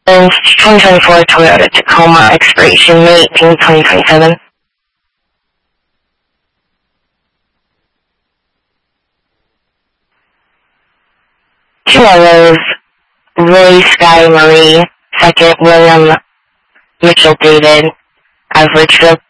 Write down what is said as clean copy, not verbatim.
2024 Toyota Tacoma, expiration May 18, 2027. Tomorrow's Roy Sky Marie, second William Mitchell David, Averageville,